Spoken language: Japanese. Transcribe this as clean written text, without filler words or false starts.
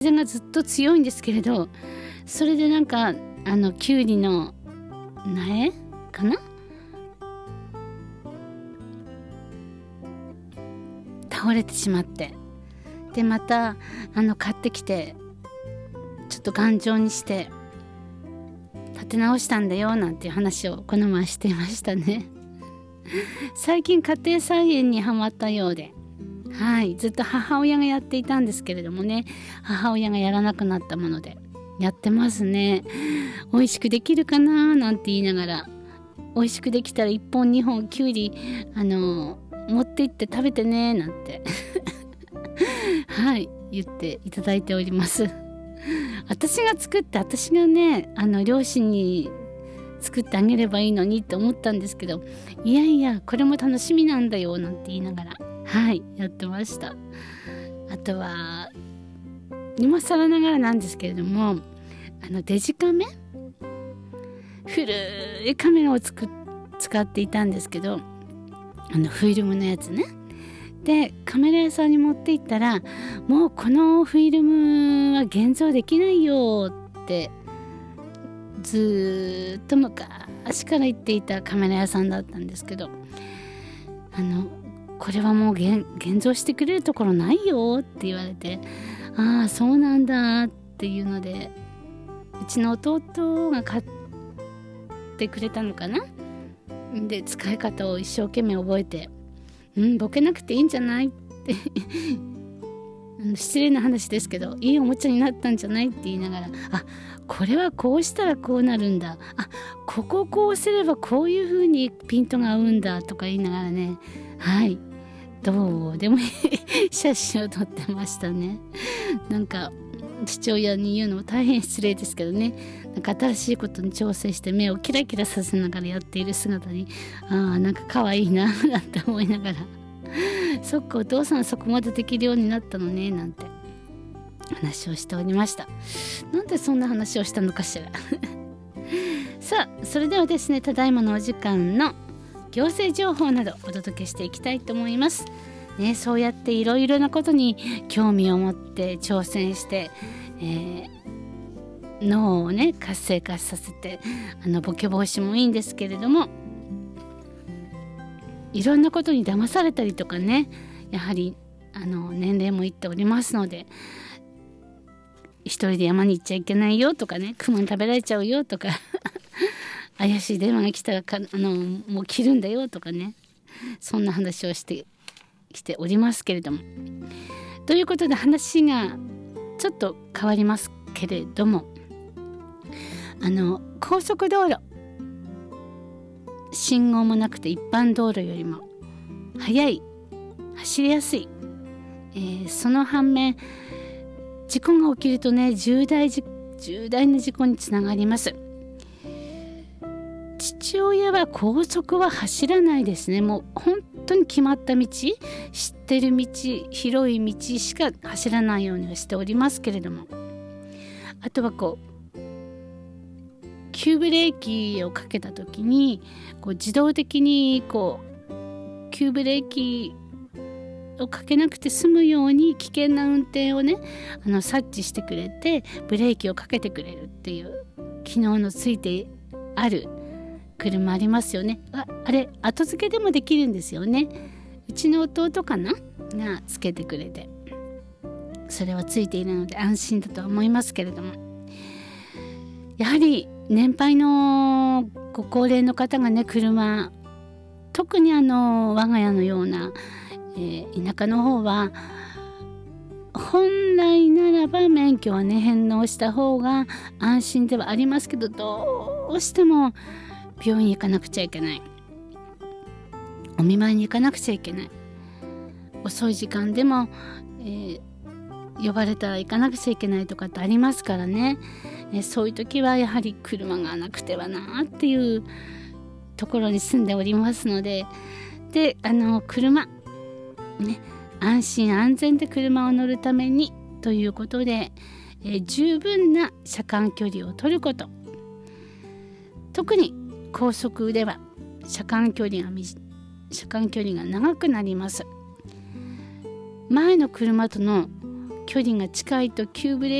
風がずっと強いんですけれど、それでなんかキュウリの苗かな、倒れてしまって、でまた買ってきてちょっと頑丈にして立て直したんだよなんていう話をこの前していましたね。最近家庭菜園にハマったようで、ずっと母親がやっていたんですけれどもね、母親がやらなくなったものでやってますね。美味しくできるかななんて言いながら、美味しくできたら1本2本きゅうり持って行って食べてねなんて言っていただいております。私が作って、私がね両親に作ってあげればいいのにって思ったんですけど、いやいやこれも楽しみなんだよなんて言いながらやってました。あとは今更ながらなんですけれども、デジカメ、古いカメラを使っていたんですけど、フィルムのやつね。でカメラ屋さんに持って行ったら、もうこのフィルムは現像できないよってずっと昔から言っていたカメラ屋さんだったんですけど、これはもう現像してくれるところないよって言われて、ああそうなんだっていうので、うちの弟が買ってくれたのかな。で使い方を一生懸命覚えて、ボケなくていいんじゃないって失礼な話ですけど、いいおもちゃになったんじゃないって言いながら、これはこうしたらこうなるんだ、ここをこうすればこういう風にピントが合うんだとか言いながらね、どうでもいい写真を撮ってましたね。なんか父親に言うのも大変失礼ですけどね、なんか新しいことに挑戦して目をキラキラさせながらやっている姿に、なんか可愛いななんて思いながら、そっかお父さんそこまでできるようになったのねなんて話をしておりました。なんでそんな話をしたのかしらさあそれではですね、ただいまのお時間の行政情報などお届けしていきたいと思いますね。そうやっていろいろなことに興味を持って挑戦して、脳をね活性化させて、ボケ防止もいいんですけれども、いろんなことに騙されたりとかね、やはり年齢もいっておりますので、一人で山に行っちゃいけないよとかね、クマに食べられちゃうよとか怪しい電話が来たらもう切るんだよとかね、そんな話をしてきておりますけれども、ということで話がちょっと変わりますけれども、高速道路、信号もなくて一般道路よりも速い、走りやすい、その反面事故が起きるとね、重大な事故につながります。父親は高速は走らないですね。もう本当に決まった道、知ってる道、広い道しか走らないようにはしておりますけれども、あとは急ブレーキをかけた時に自動的に急ブレーキをかけなくて済むように危険な運転をね察知してくれてブレーキをかけてくれるっていう機能のついてある車ありますよね。あれ後付けでもできるんですよね。うちの弟かながつけてくれて、それはついているので安心だとは思いますけれども、やはり年配のご高齢の方がね、車、特に我が家のような、田舎の方は本来ならば免許はね返納した方が安心ではありますけど、どうしても病院に行かなくちゃいけない、お見舞いに行かなくちゃいけない、遅い時間でも、呼ばれたら行かなくちゃいけないとかってありますからね。そういう時はやはり車がなくてはなっていうところに住んでおりますので、車ね、安心安全で車を乗るためにということで、十分な車間距離を取ること、特に高速では車間距離が長くなります。前の車との距離が近いと急ブレ